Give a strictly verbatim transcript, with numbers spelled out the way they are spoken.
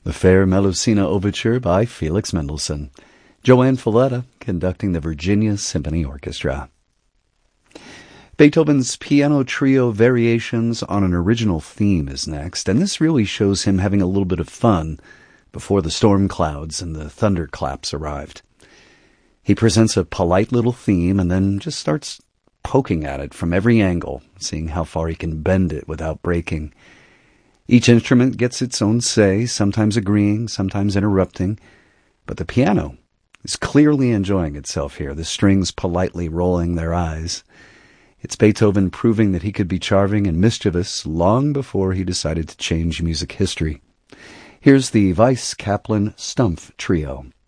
The Fair Melusina Overture by Felix Mendelssohn. Joanne Falletta conducting the Virginia Symphony Orchestra. Beethoven's Piano Trio Variations on an Original Theme is next, and this really shows him having a little bit of fun before the storm clouds and the thunderclaps arrived. He presents a polite little theme and then just starts poking at it from every angle, seeing how far he can bend it without breaking. Each instrument gets its own say, sometimes agreeing, sometimes interrupting, but the piano is clearly enjoying itself here, the strings politely rolling their eyes. It's Beethoven proving that he could be charming and mischievous long before he decided to change music history. Here's the Weiss-Kaplan Stumpf Trio.